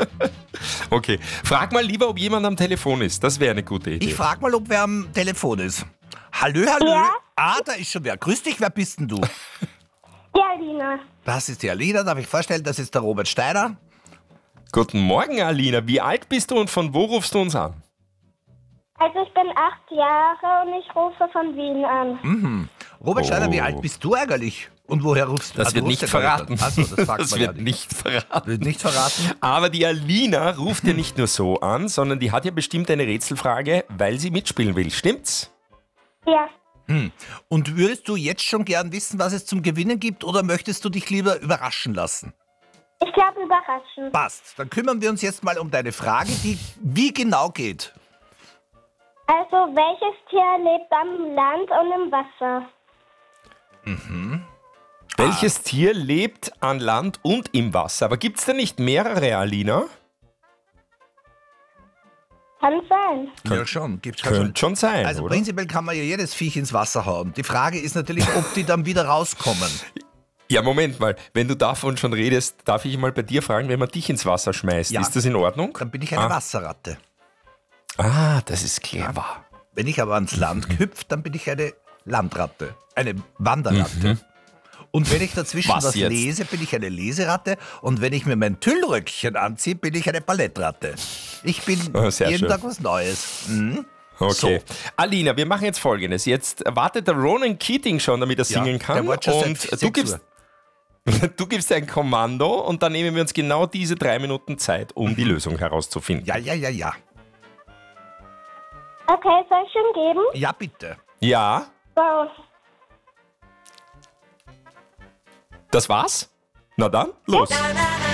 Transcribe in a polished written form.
Okay, frag mal lieber, ob jemand am Telefon ist. Das wäre eine gute Idee. Ich frage mal, ob wer am Telefon ist. Hallo, hallo. Ja? Da ist schon wer. Grüß dich, wer bist denn du? Ja, Alina. Das ist die Alina, darf ich vorstellen, das ist der Robert Steiner. Guten Morgen, Alina. Wie alt bist du und von wo rufst du uns an? Also ich bin 8 Jahre und ich rufe von Wien an. Robert Steiner, wie Oh. alt bist du eigentlich? Und woher rufst du? Das wird nicht verraten. Achso, das fragt Das man ja wird nicht. nicht verraten. Wird nicht verraten? Aber die Alina ruft ja nicht nur so an, sondern die hat ja bestimmt eine Rätselfrage, weil sie mitspielen will. Stimmt's? Ja. Und würdest du jetzt schon gern wissen, was es zum Gewinnen gibt, oder möchtest du dich lieber überraschen lassen? Ich glaube überraschend. Passt. Dann kümmern wir uns jetzt mal um deine Frage, die wie genau geht. Also welches Tier lebt am Land und im Wasser? Welches Tier lebt an Land und im Wasser? Aber gibt's da nicht mehrere, Alina? Kann sein. Ja, schon. Gibt's Könnte schon sein, Also oder? prinzipiell kann man ja jedes Viech ins Wasser hauen. Die Frage ist natürlich, ob die dann wieder rauskommen. Ja, Moment mal. Wenn du davon schon redest, darf ich mal bei dir fragen, wenn man dich ins Wasser schmeißt. Ja. Ist das in Ordnung? Dann bin ich eine Wasserratte. Das ist clever. Wenn ich aber ans Land hüpfe, dann bin ich eine Landratte. Eine Wanderratte. Und wenn ich dazwischen Was was jetzt? lese, bin ich eine Leserratte. Und wenn ich mir mein Tüllröckchen anziehe, bin ich eine Palettratte. Ich bin Oh, sehr jeden schön. Tag was Neues. Okay. So. Alina, wir machen jetzt Folgendes. Jetzt wartet der Ronan Keating schon, damit er singen kann. der wartet schon seit Und 6 Uhr. du gibst ein Kommando und dann nehmen wir uns genau diese 3 Minuten Zeit, um die Lösung herauszufinden. Ja. Okay, soll ich schon geben? Ja, bitte. Ja, Wow. das war's? Na dann, los.